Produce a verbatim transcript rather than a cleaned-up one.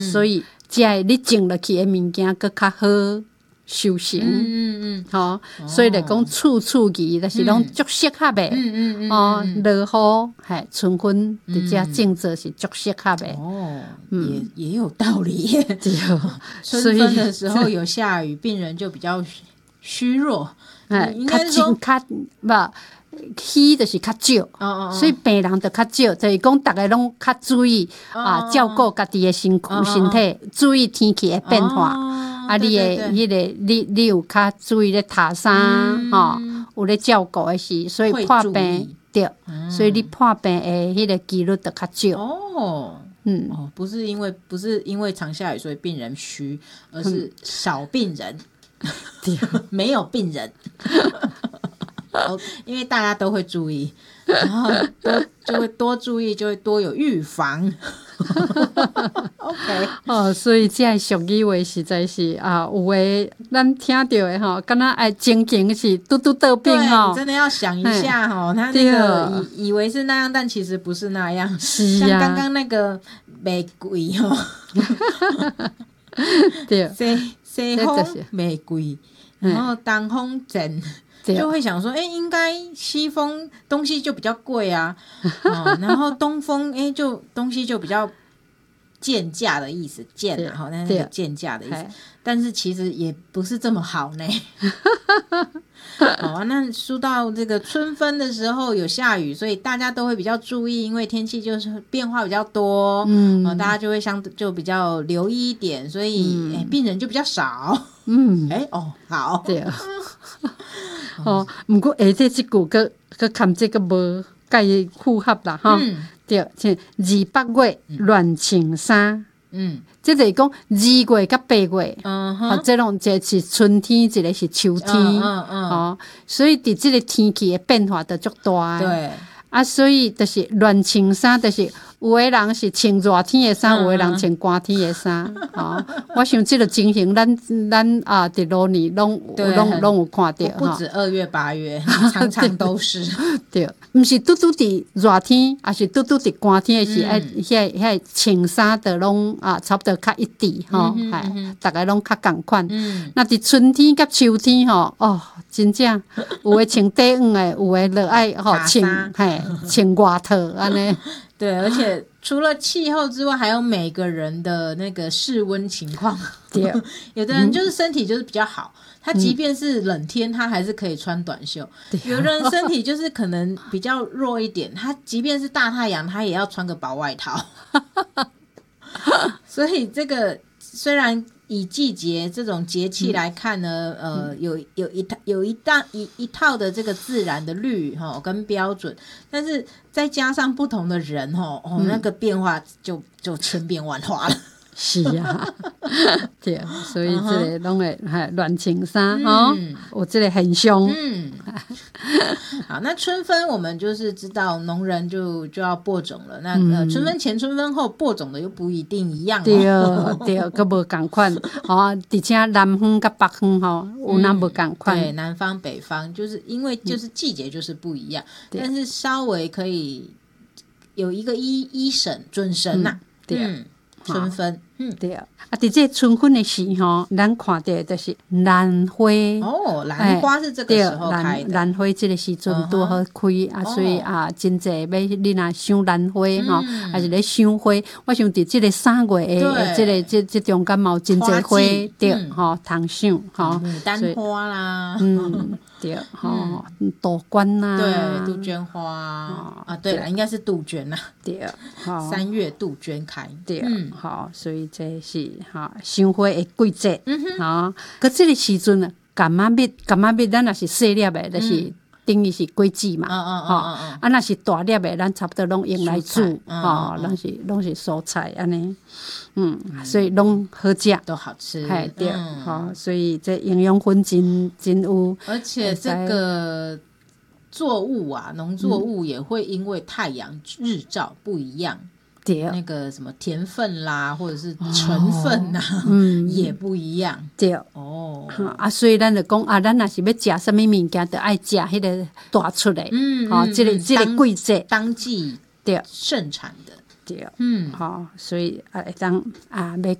所以才你种落去的物件更较好修行。嗯嗯嗯， 吼、哦，所以就讲处处宜，就是拢足适合的。 嗯嗯嗯， 哦，落雨嘿，春分伫遮种做是足适合的。 哦，也也有道理耶。 对， 春分的时候有下雨，病人就比较虚弱。 哎， 应该是说较无。虚就是较少， 哦哦哦， 所以病人就较少，就是讲大家拢较注意、 哦、 啊，照顾家己的身躯、哦、身体，注意天气的变化。 哦、 啊，你的迄、那个你你有较注意咧擦衫吼，有咧照顾的是，所以破病对、嗯，所以你破病的迄个几率就较少。 哦，嗯，哦，不是因为不是因为常下雨所以病人虚，而是少病人，对、嗯，没有病人。哦，因为大家都会注意，然后多就会多注意，就会多有预防。OK， 哦，所以这俗语话实在是啊，有诶，咱听到的吼，敢若爱情景是嘟嘟倒病吼， 你真的要想一下吼，他那个以以为是那样，但其实不是那样。 是啊、像刚刚那个玫瑰吼， 对， 西西风玫瑰，然后东风正。就会想说，哎、欸，应该西风东西就比较贵啊，哦、然后东风，哎、欸，就东西就比较贱价的意思，贱啊，好，那个贱价的意思，但是其实也不是这么好呢。好啊，那说到这个春分的时候有下雨，所以大家都会比较注意，因为天气就是变化比较多，嗯，哦、大家就会相就比较留意一点，所以、嗯欸、病人就比较少。嗯，哎、欸、哦，好， 对啊。哦，不过下底这句个个看这个无介符合啦哈、嗯，对，像二八月乱穿衫，嗯，即就是讲二月甲八月，嗯哼，啊，这种一個是春天，一個是秋天，嗯嗯嗯，哦，所以伫即個天氣的變化就足大， 對， 啊，所以就是亂穿衫，就是有的人是穿熱天的衫，有的人穿寒天的衫，哦，我想即個情形，咱咱啊，伫路年拢拢拢有看到， 不止二月八月，常常都是， 对，毋是拄拄伫熱天，也是拄拄伫寒天的是愛遐遐穿衫的拢啊，差不多較一致吼，係大家拢較共款。那伫春天甲秋天吼，哦，真正有的穿短褲的，有的就愛吼穿嘿穿外套安尼。 对，而且除了气候之外，还有每个人的那个室温情况。对，有的人就是身体就是比较好，他即便是冷天，他还是可以穿短袖。有的人身体就是可能比较弱一点，他即便是大太阳，他也要穿个薄外套。所以这个虽然以季节这种节气来看呢，嗯、呃，有有一套有一大一一套的这个自然的律哈、哦、跟标准，但是再加上不同的人哦哦、嗯，那个变化就就千变万化了。 是啊，对，所以这个拢会还乱穿衫吼，有这个现象。嗯， 好，那春分我们就是知道农人就就要播种了。那、嗯、呃，春分前、春分后播种的又不一定一样、 哦。对对，可无同款。吼，而且南方跟北方吼有那无同款。 对，南方北方就是因为就是季节就是不一样，嗯、但是稍微可以有一个一一审准绳呐、啊。对。嗯春分，嗯， 对啊，啊，伫这春分的时候，咱看到就是兰花哦，兰花是这个时候开的， 兰花这个时阵拄好开、uh-huh. 啊，所以啊，真侪要你若想兰花吼，还是咧想花，我想伫这个三月的这个这这中间嘛有真侪花对吼，通想吼， 牡丹花啦， 嗯。对，吼，杜鹃呐， 对，杜鹃花啊，啊对了，应该是杜鹃呐， 对， 三月杜鹃开， 对，好，所以这是哈赏花的季节，哈，可这个时阵呢，柑仔蜜，柑仔蜜，咱若是细粒的，就是等于是果子嘛，哈，啊，若是大粒的，咱差不多拢用来煮，哈，拢是拢是蔬菜安尼。嗯，所以拢好食， 都好吃， 哎对，好、嗯，所以这营养分真真有， 而且这个作物啊，农作物也会因为太阳日照不一样，对、嗯，那个什么甜分啦，或者是成分啊，哦、嗯，也不一样， 对，哦，啊，所以咱就讲啊，咱若是要食什么物件，就爱食迄个大出来，嗯，好、哦，这个这个季节当季对盛产的。 对，嗯，吼、哦，所以啊，会当啊，要